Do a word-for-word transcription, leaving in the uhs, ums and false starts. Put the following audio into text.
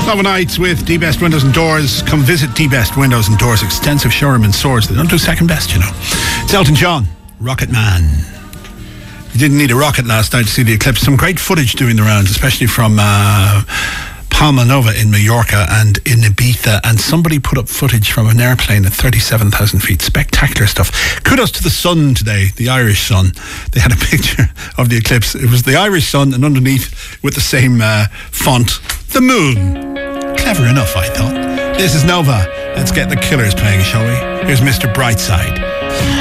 Love Nights with D-Best Windows and Doors. Come visit D-Best Windows and Doors. Extensive showroom in Swords. They don't do second best, you know. It's Elton John, Rocket Man. You didn't need a rocket last night to see the eclipse. Some great footage doing the rounds, especially from uh, Palma Nova in Mallorca and in Ibiza. And somebody put up footage from an airplane at thirty-seven thousand feet. Spectacular stuff. Kudos to the Sun today, the Irish Sun. They had a picture of the eclipse. It was the Irish Sun, and underneath, with the same uh, font, the moon. Clever enough, I thought. This is Nova. Let's get the Killers playing, shall we? Here's Mister Brightside.